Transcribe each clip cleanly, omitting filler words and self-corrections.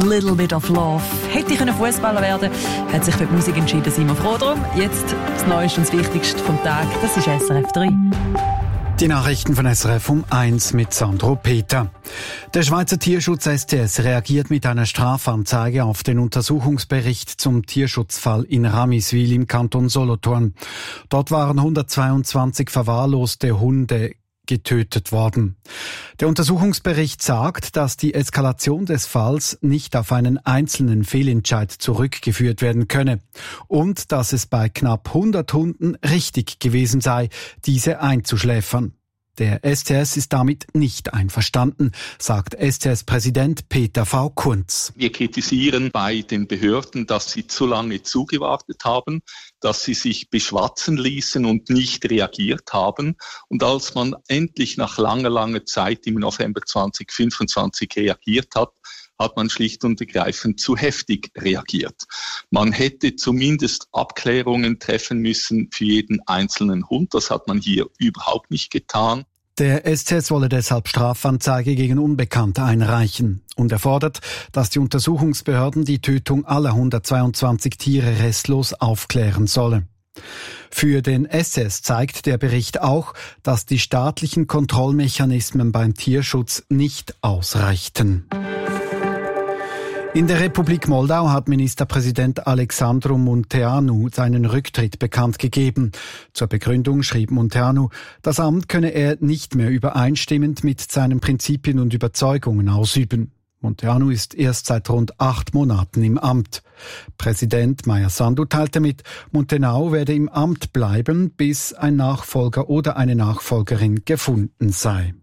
Little Bit of Love. Hätte ich Fußballer werden können, hat sich für die Musik entschieden, sind wir froh drum. Jetzt das Neueste und das Wichtigste vom Tag, das ist SRF 3. Die Nachrichten von SRF um 1 mit Sandro Peter. Der Schweizer Tierschutz STS reagiert mit einer Strafanzeige auf den Untersuchungsbericht zum Tierschutzfall in Ramiswil im Kanton Solothurn. Dort waren 122 verwahrloste Hunde getötet worden. Der Untersuchungsbericht sagt, dass die Eskalation des Falls nicht auf einen einzelnen Fehlentscheid zurückgeführt werden könne und dass es bei knapp 100 Hunden richtig gewesen sei, diese einzuschläfern. Der STS ist damit nicht einverstanden, sagt STS-Präsident Peter V. Kunz. Wir kritisieren bei den Behörden, dass sie zu lange zugewartet haben, dass sie sich beschwatzen ließen und nicht reagiert haben. Und als man endlich nach langer Zeit im November 2025 reagiert hat, hat man schlicht und ergreifend zu heftig reagiert. Man hätte zumindest Abklärungen treffen müssen für jeden einzelnen Hund. Das hat man hier überhaupt nicht getan. Der STS wolle deshalb Strafanzeige gegen Unbekannte einreichen und er fordert, dass die Untersuchungsbehörden die Tötung aller 122 Tiere restlos aufklären sollen. Für den STS zeigt der Bericht auch, dass die staatlichen Kontrollmechanismen beim Tierschutz nicht ausreichten. In der Republik Moldau hat Ministerpräsident Alexandru Munteanu seinen Rücktritt bekannt gegeben. Zur Begründung schrieb Munteanu, das Amt könne er nicht mehr übereinstimmend mit seinen Prinzipien und Überzeugungen ausüben. Munteanu ist erst seit rund 8 Monaten im Amt. Präsident Maia Sandu teilte mit, Munteanu werde im Amt bleiben, bis ein Nachfolger oder eine Nachfolgerin gefunden sei.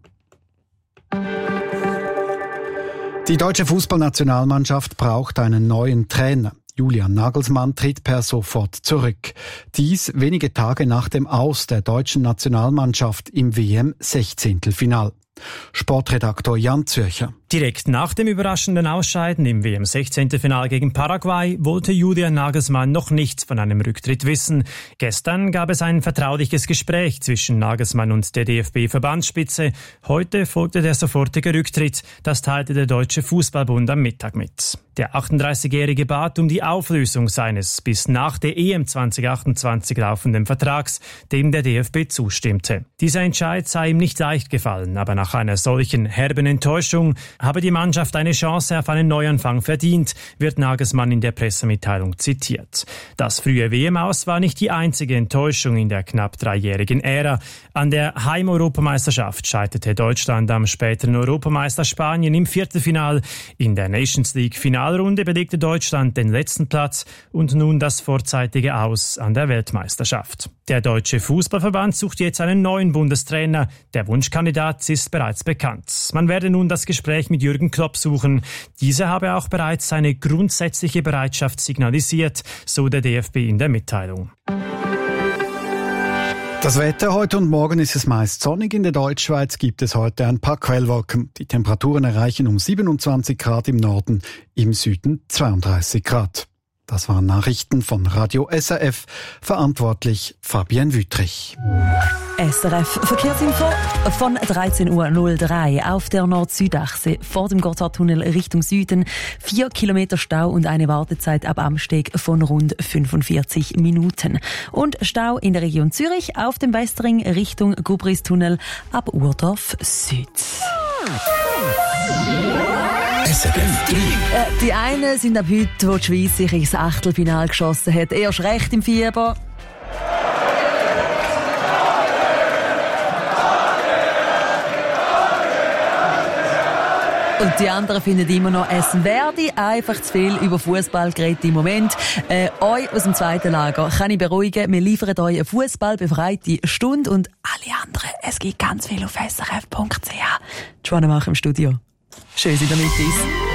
Die deutsche Fußballnationalmannschaft braucht einen neuen Trainer. Julian Nagelsmann tritt per sofort zurück. Dies wenige Tage nach dem Aus der deutschen Nationalmannschaft im WM-16-Final. Sportredaktor Jan Zürcher. Direkt nach dem überraschenden Ausscheiden im WM-16-Final gegen Paraguay wollte Julian Nagelsmann noch nichts von einem Rücktritt wissen. Gestern gab es ein vertrauliches Gespräch zwischen Nagelsmann und der DFB-Verbandsspitze. Heute folgte der sofortige Rücktritt. Das teilte der Deutsche Fußballbund am Mittag mit. Der 38-Jährige bat um die Auflösung seines bis nach der EM 2028 laufenden Vertrags, dem der DFB zustimmte. Dieser Entscheid sei ihm nicht leicht gefallen, aber nach einer solchen herben Enttäuschung habe die Mannschaft eine Chance auf einen Neuanfang verdient, wird Nagelsmann in der Pressemitteilung zitiert. Das frühe WM-Aus war nicht die einzige Enttäuschung in der knapp 3-jährigen Ära. An der Heim-Europameisterschaft scheiterte Deutschland am späteren Europameister Spanien im Viertelfinal. In der Nations League-Finalrunde belegte Deutschland den letzten Platz und nun das vorzeitige Aus an der Weltmeisterschaft. Der Deutsche Fußballverband sucht jetzt einen neuen Bundestrainer. Der Wunschkandidat ist bereits bekannt. Man werde nun das Gespräch mit Jürgen Klopp suchen. Dieser habe auch bereits seine grundsätzliche Bereitschaft signalisiert, so der DFB in der Mitteilung. Das Wetter: heute und morgen ist es meist sonnig. In der Deutschschweiz gibt es heute ein paar Quellwolken. Die Temperaturen erreichen um 27 Grad im Norden, im Süden 32 Grad. Das waren Nachrichten von Radio SRF. Verantwortlich Fabienne Wüttrich. SRF Verkehrsinfo von 13.03 Uhr auf der Nord-Süd-Achse vor dem Gotthardtunnel Richtung Süden. 4 Kilometer Stau und eine Wartezeit ab Amsteg von rund 45 Minuten. Und Stau in der Region Zürich auf dem Westring Richtung Gubristunnel ab Urdorf Süd. Die einen sind ab heute, wo die Schweiz sich ins Achtelfinale geschossen hat, erst recht im Fieber. Und die anderen finden immer noch, es werde einfach zu viel über Fußball geredet im Moment. Euch aus dem zweiten Lager kann ich beruhigen. Wir liefern euch eine fußballbefreite Stunde und alle anderen, es gibt ganz viel auf srf.ch. Joanna Mach im Studio. Schön, dass ihr mit uns.